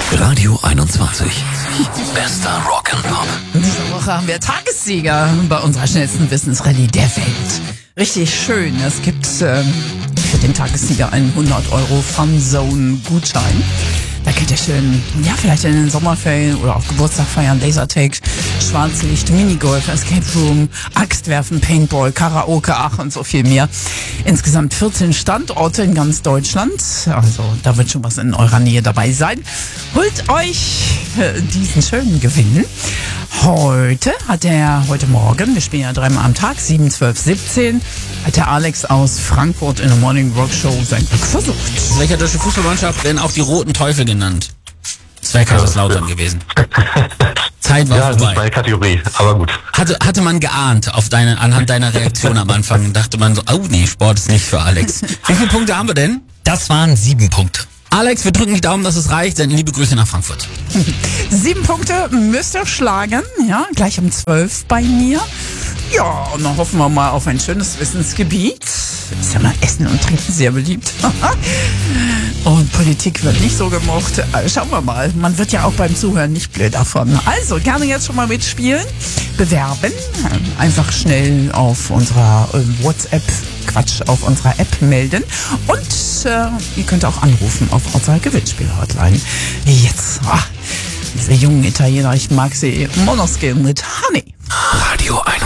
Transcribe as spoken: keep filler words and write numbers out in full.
Radio einundzwanzig. Bester Rock'n'Pop. Diese Woche haben wir Tagessieger bei unserer schnellsten Wissensrallye der Welt. Richtig schön. Es gibt ähm, für den Tagessieger einen hundert Euro Funzone-Gutschein. Da könnt ihr schön, ja, vielleicht in den Sommerferien oder auf Geburtstag feiern, Lasertag, Schwarzlicht, Minigolf, Escape Room, Axtwerfen, Paintball, Karaoke, ach und so viel mehr. Insgesamt vierzehn Standorte in ganz Deutschland. Also da wird schon was in eurer Nähe dabei sein. Holt euch äh, diesen schönen Gewinn. Heute hat der, heute Morgen, wir spielen ja dreimal am Tag, sieben, zwölf, siebzehn, hat der Alex aus Frankfurt in der Morning Rock Show sein Glück versucht. Welcher deutsche Fußballmannschaft werden auch die Roten Teufel genannt? Das wäre Kaiserslautern gewesen. Zeit war ja, vorbei. das ist meine Kategorie, aber gut. Hatte, hatte man geahnt auf deine, anhand deiner Reaktion am Anfang und dachte man so, oh nee, Sport ist nicht für Alex. Wie viele Punkte haben wir denn? Das waren sieben Punkte. Alex, wir drücken die Daumen, dass es reicht. Senden liebe Grüße nach Frankfurt. Sieben Punkte müsst ihr schlagen, ja, gleich um zwölf bei mir. Ja, und dann hoffen wir mal auf ein schönes Wissensgebiet. Ist ja mal Essen und Trinken sehr beliebt. Und Politik wird nicht so gemocht. Schauen wir mal. Man wird ja auch beim Zuhören nicht blöd davon. Also, gerne jetzt schon mal mitspielen. Bewerben. Einfach schnell auf unserer äh, WhatsApp, Quatsch, auf unserer App melden. Und äh, ihr könnt auch anrufen auf unserer Gewinnspiel-Hotline. Jetzt, ah, diese jungen Italiener, ich mag sie. Monoskin mit Honey. Radio einundzwanzig.